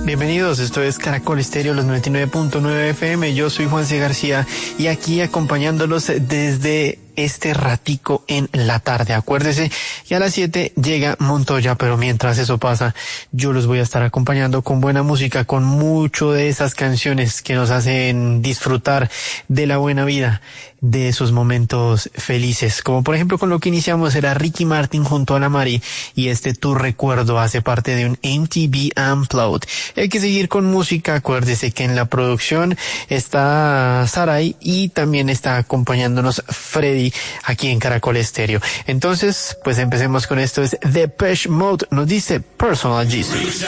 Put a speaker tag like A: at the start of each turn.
A: Bienvenidos, esto es Caracol Estéreo, los 99.9 FM. Yo soy Juan C. García y aquí acompañándolos desde este ratico en la tarde. Acuérdese que a las 7 llega Montoya, pero mientras eso pasa, yo los voy a estar acompañando con buena música, con mucho de esas canciones que nos hacen disfrutar de la buena vida, de esos momentos felices. Como por ejemplo con lo que iniciamos era Ricky Martin junto a la Mari y Tu Recuerdo hace parte de un MTV Unplugged. Hay que seguir con música. Acuérdese que en la producción está Saray y también está acompañándonos Freddy aquí en Caracol Estéreo. Entonces, pues empecemos con esto. Es Depeche Mode, nos dice Personal Jesus.